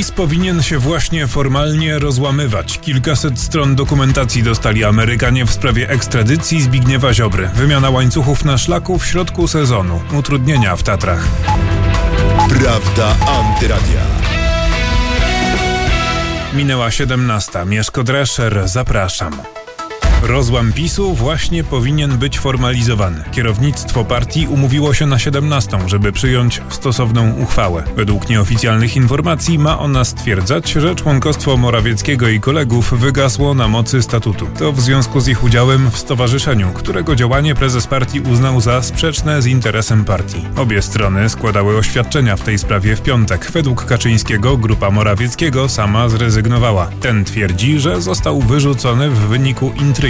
PiS powinien się właśnie formalnie rozłamywać. Kilkaset stron dokumentacji dostali Amerykanie w sprawie ekstradycji Zbigniewa Ziobry. Wymiana łańcuchów na szlaku w środku sezonu. Utrudnienia w Tatrach. Prawda Antyradia. Minęła 17. Mieszko Drescher, zapraszam. Rozłam PiS-u właśnie powinien być formalizowany. Kierownictwo partii umówiło się na 17, żeby przyjąć stosowną uchwałę. Według nieoficjalnych informacji ma ona stwierdzać, że członkostwo Morawieckiego i kolegów wygasło na mocy statutu. To w związku z ich udziałem w stowarzyszeniu, którego działanie prezes partii uznał za sprzeczne z interesem partii. Obie strony składały oświadczenia w tej sprawie w piątek. Według Kaczyńskiego grupa Morawieckiego sama zrezygnowała. Ten twierdzi, że został wyrzucony w wyniku intrygi.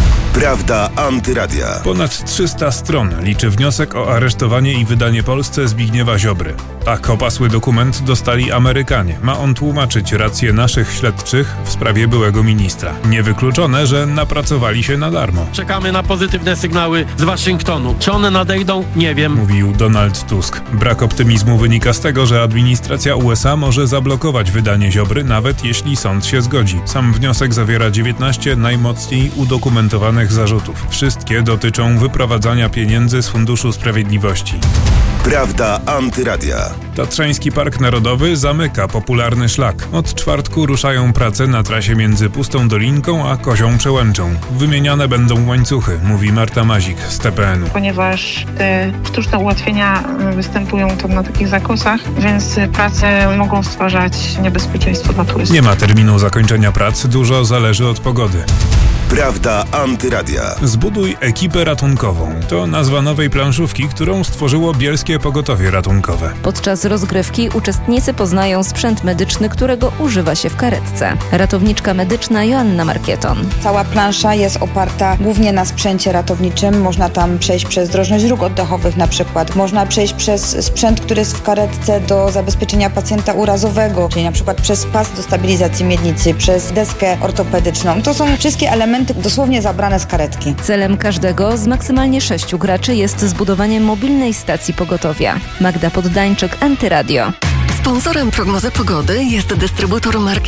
Prawda Antyradia. Ponad 300 stron liczy wniosek o aresztowanie i wydanie Polsce Zbigniewa Ziobry. Tak opasły dokument dostali Amerykanie. Ma on tłumaczyć rację naszych śledczych w sprawie byłego ministra. Niewykluczone, że napracowali się na darmo. Czekamy na pozytywne sygnały z Waszyngtonu. Czy one nadejdą? Nie wiem. Mówił Donald Tusk. Brak optymizmu wynika z tego, że administracja USA może zablokować wydanie Ziobry, nawet jeśli sąd się zgodzi. Sam wniosek zawiera 19 najmocniej udokumentowanych zarzutów. Wszystkie dotyczą wyprowadzania pieniędzy z Funduszu Sprawiedliwości. Prawda Antyradia. Tatrzański Park Narodowy zamyka popularny szlak. Od czwartku ruszają prace na trasie między Pustą Dolinką a Kozią Przełęczą. Wymieniane będą łańcuchy, mówi Marta Mazik z TPN-u. Ponieważ te sztuczne ułatwienia występują tam na takich zakosach, więc prace mogą stwarzać niebezpieczeństwo dla turystów. Nie ma terminu zakończenia prac, dużo zależy od pogody. Prawda Antyradia. Zbuduj ekipę ratunkową. To nazwa nowej planszówki, którą stworzyło Bielskie Pogotowie Ratunkowe. Podczas rozgrywki uczestnicy poznają sprzęt medyczny, którego używa się w karetce. Ratowniczka medyczna Joanna Markieton. Cała plansza jest oparta głównie na sprzęcie ratowniczym. Można tam przejść przez drożność dróg oddechowych na przykład. Można przejść przez sprzęt, który jest w karetce do zabezpieczenia pacjenta urazowego, czyli na przykład przez pas do stabilizacji miednicy, przez deskę ortopedyczną. To są wszystkie elementy dosłownie zabrane z karetki. Celem każdego z maksymalnie 6 graczy jest zbudowanie mobilnej stacji pogotowia. Magda Poddańczyk, Antyradio. Sponsorem prognozy pogody jest dystrybutor marki